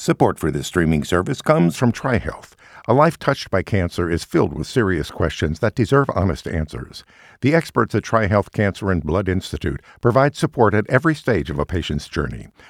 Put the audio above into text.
Support for this streaming service comes from TriHealth. A life touched by cancer is filled with serious questions that deserve honest answers. The experts at TriHealth Cancer and Blood Institute provide support at every stage of a patient's journey.